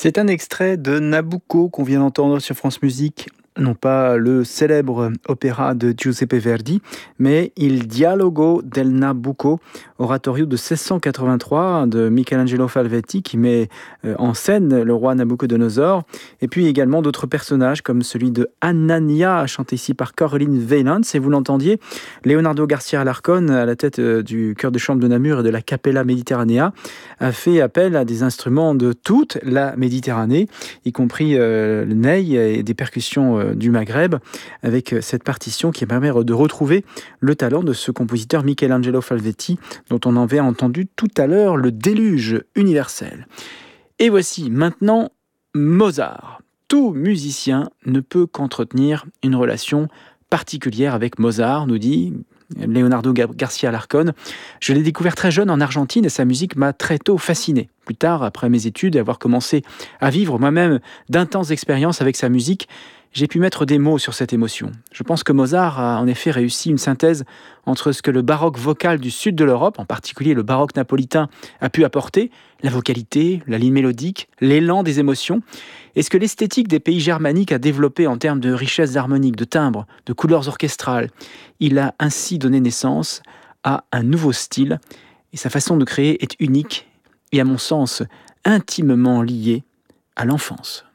C'est un extrait de Nabucco qu'on vient d'entendre sur France Musique. Non pas le célèbre opéra de Giuseppe Verdi, mais Il dialogo del Nabucco, oratorio de 1683 de Michelangelo Falvetti qui met en scène le roi Nabucodonosor, et puis également d'autres personnages comme celui de Anania, chanté ici par Caroline Weylands, et vous l'entendiez, Leonardo Garcia Alarcón, à la tête du chœur de chambre de Namur et de la Capella Mediterranea, a fait appel à des instruments de toute la Méditerranée, y compris le ney et des percussions du Maghreb, avec cette partition qui permet de retrouver le talent de ce compositeur Michelangelo Falvetti, dont on avait entendu tout à l'heure le déluge universel. Et voici maintenant Mozart. Tout musicien ne peut qu'entretenir une relation particulière avec Mozart, nous dit Leonardo Garcia Alarcón. Je l'ai découvert très jeune en Argentine et sa musique m'a très tôt fasciné. Plus tard, après mes études et avoir commencé à vivre moi-même d'intenses expériences avec sa musique, j'ai pu mettre des mots sur cette émotion. Je pense que Mozart a en effet réussi une synthèse entre ce que le baroque vocal du sud de l'Europe, en particulier le baroque napolitain, a pu apporter, la vocalité, la ligne mélodique, l'élan des émotions, et ce que l'esthétique des pays germaniques a développé en termes de richesse harmonique, de timbres, de couleurs orchestrales. Il a ainsi donné naissance à un nouveau style, et sa façon de créer est unique et, à mon sens, intimement liée à l'enfance.